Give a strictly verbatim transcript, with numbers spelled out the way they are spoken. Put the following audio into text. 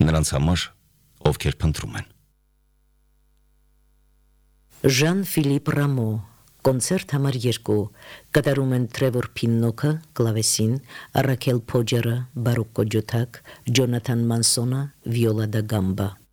նրանց համար, ովքեր փնտրում են։ Ժան-Ֆիլիպ Ռամո, կոնցերտ համար երկու, կատարում են Թրևոր Փիննոքը, կլավեսին, Ռաքել Փոջերը, բարոկկո ջութակ, Ջոնաթան Մանսոնը, վիոլա դա գամբա։